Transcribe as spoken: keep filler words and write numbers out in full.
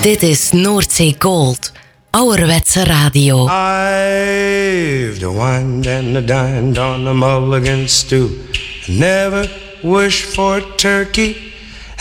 Dit is Noordzee Gold, ouderwetse radio. I've the wined and the dined on the mulligan stew. Never wish for turkey